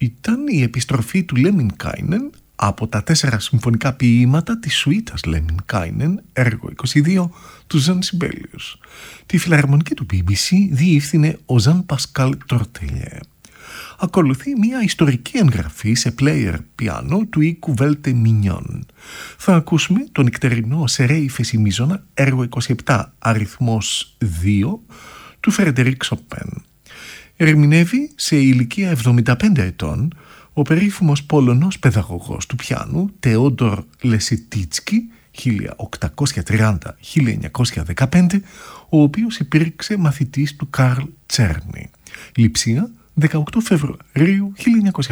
ήταν η επιστροφή του Lemminkainen από τα 4 συμφωνικά ποίηματα της σουίτας Lemminkainen, έργο 22, του Ζαν Σιμπέλιους. Τη φιλαρμονική του BBC διεύθυνε ο Ζαν Πασκάλ Τορτελιέ. Ακολουθεί μια ιστορική εγγραφή σε player πιάνο του οίκου Βέλτε Μινιόν. Θα ακούσουμε τον νυχτερινό Σερέ Ηφαισιμίζωνα, έργο 27, αριθμός 2, του Φρεντερίκ Σοπέν. Ερμηνεύει σε ηλικία 75 ετών ο περίφημος Πολωνός παιδαγωγός του πιάνου Τεόντορ Λεσιτίτσκι 1830-1915, ο οποίος υπήρξε μαθητής του Καρλ Τσέρνι. Λειψία 18 Φεβρουαρίου 1900.